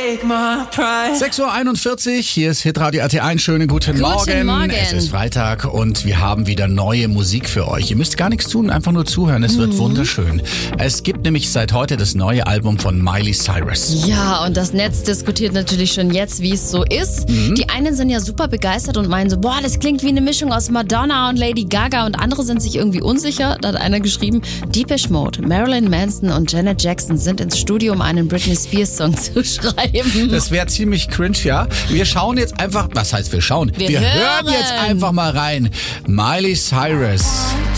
6:41 Uhr, hier ist Hitradio RT1. Schönen guten Morgen. Es ist Freitag und wir haben wieder neue Musik für euch. Ihr müsst gar nichts tun, einfach nur zuhören. Es wird wunderschön. Es gibt nämlich seit heute das neue Album von Miley Cyrus. Ja, und das Netz diskutiert natürlich schon jetzt, wie es so ist. Die einen sind ja super begeistert und meinen so, boah, das klingt wie eine Mischung aus Madonna und Lady Gaga, und andere sind sich irgendwie unsicher. Da hat einer geschrieben, Depeche Mode, Marilyn Manson und Janet Jackson sind ins Studio, um einen Britney Spears Song zu schreiben. Das wäre ziemlich cringe, ja. Wir schauen jetzt einfach, was heißt wir schauen? Wir hören jetzt einfach mal rein. Miley Cyrus.